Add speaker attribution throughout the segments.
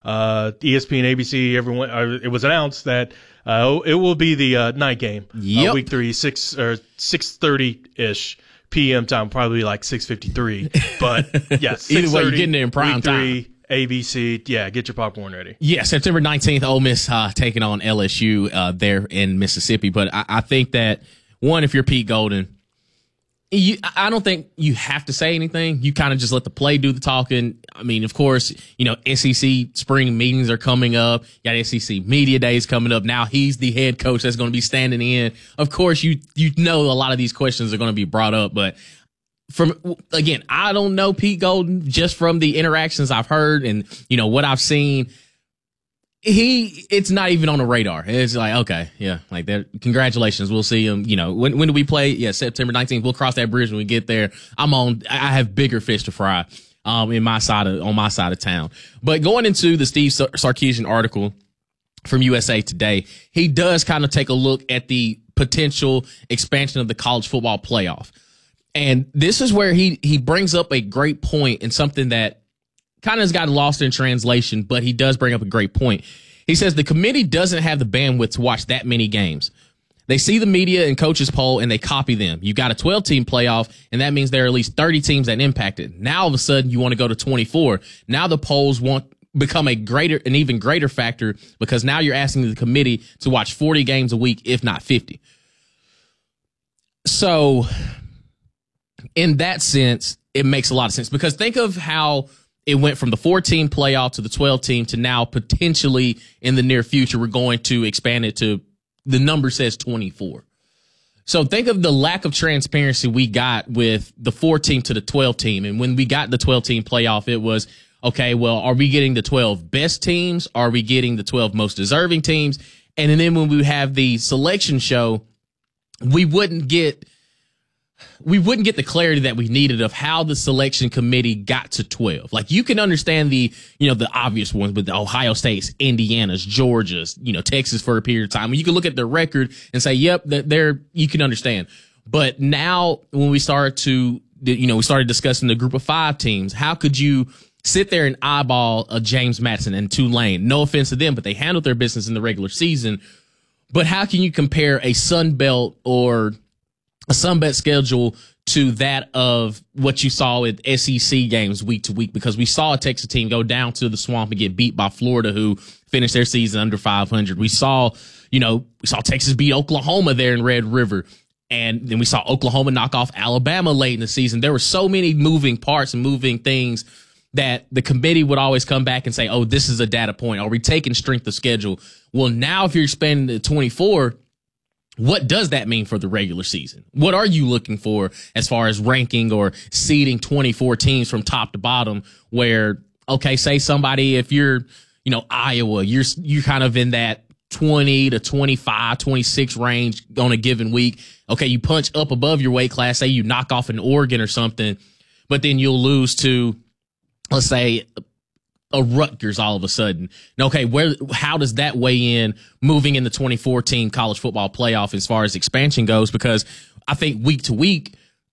Speaker 1: ESPN, ABC, everyone. It was announced that it will be the night game.
Speaker 2: Yep.
Speaker 1: Week 3, 6:30 ish p.m. time, probably like 6:53. But yeah,
Speaker 2: either way, you're getting it in prime
Speaker 1: week 3, time. ABC, yeah, get your popcorn ready.
Speaker 2: Yeah, September 19th, Ole Miss taking on LSU there in Mississippi. But I think that, one, if you're Pete Golden, I don't think you have to say anything. You kind of just let the play do the talking. I mean, of course, SEC spring meetings are coming up. You got SEC Media Days coming up. Now he's the head coach that's going to be standing in. Of course, you know a lot of these questions are going to be brought up. But again, I don't know Pete Golden just from the interactions I've heard and, what I've seen. It's not even on the radar. It's like, okay, yeah, like that. Congratulations. We'll see him. When do we play? Yeah, September 19th. We'll cross that bridge when we get there. I have bigger fish to fry, on my side of town. But going into the Steve Sarkisian article from USA Today, he does kind of take a look at the potential expansion of the college football playoff. And this is where he brings up a great point and something that kind of has gotten lost in translation, but he does bring up a great point. He says the committee doesn't have the bandwidth to watch that many games. They see the media and coaches poll and they copy them. You got a 12-team playoff, and that means there are at least 30 teams that impact it. Now, all of a sudden, you want to go to 24. Now the polls won't become an even greater factor because now you're asking the committee to watch 40 games a week, if not 50. So, in that sense, it makes a lot of sense because think of how it went from the 4-team playoff to the 12-team to now potentially in the near future, we're going to expand it to, the number says 24. So think of the lack of transparency we got with the 4-team to the 12-team. And when we got the 12-team playoff, it was, okay, well, are we getting the 12 best teams? Are we getting the 12 most deserving teams? And then when we have the selection show, we wouldn't get the clarity that we needed of how the selection committee got to 12. Like you can understand the obvious ones, but the Ohio States, Indiana's, Georgia's, Texas for a period of time. You can look at their record and say, yep, you can understand. But now when we started discussing the group of 5 teams, how could you sit there and eyeball a James Madison and Tulane? No offense to them, but they handled their business in the regular season. But how can you compare a Sun Belt or a Sunbelt schedule to that of what you saw with SEC games week to week? Because we saw a Texas team go down to the swamp and get beat by Florida, who finished their season under 500. We saw Texas beat Oklahoma there in Red River. And then we saw Oklahoma knock off Alabama late in the season. There were so many moving parts and moving things that the committee would always come back and say, oh, this is a data point. Are we taking strength of schedule? Well, now if you're expanding to 24, what does that mean for the regular season? What are you looking for as far as ranking or seeding 24 teams from top to bottom where, okay, say somebody, if you're, Iowa, you're kind of in that 20 to 25, 26 range on a given week. Okay, you punch up above your weight class, say you knock off an Oregon or something, but then you'll lose to, let's say, a Rutgers all of a sudden. Okay, how does that weigh in moving in the 24-team college football playoff as far as expansion goes? Because I think week to week,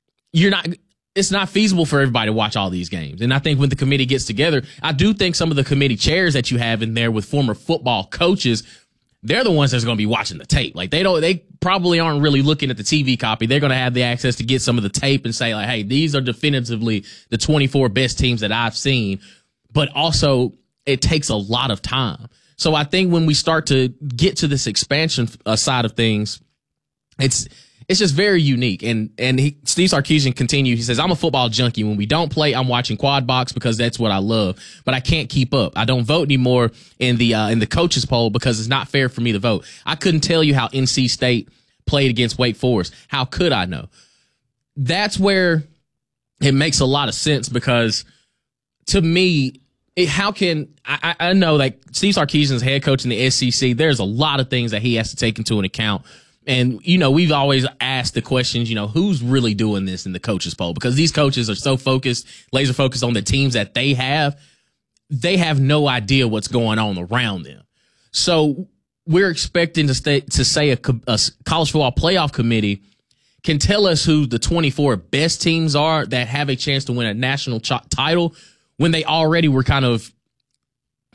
Speaker 2: it's not feasible for everybody to watch all these games. And I think when the committee gets together, I do think some of the committee chairs that you have in there with former football coaches, they're the ones that's going to be watching the tape. Like they probably aren't really looking at the TV copy. They're going to have the access to get some of the tape and say like, hey, these are definitively the 24 best teams that I've seen. But also, it takes a lot of time. So I think when we start to get to this expansion side of things, it's just very unique. And Steve Sarkisian continues. He says, I'm a football junkie. When we don't play, I'm watching Quad Box because that's what I love. But I can't keep up. I don't vote anymore in the coaches poll because it's not fair for me to vote. I couldn't tell you how NC State played against Wake Forest. How could I know? That's where it makes a lot of sense because to me, I know like Steve Sarkisian's head coach in the SEC, there's a lot of things that he has to take into an account. And, we've always asked the questions, who's really doing this in the coaches poll? Because these coaches are so laser focused on the teams that they have no idea what's going on around them. So we're expecting to say a college football playoff committee can tell us who the 24 best teams are that have a chance to win a national title when they already were kind of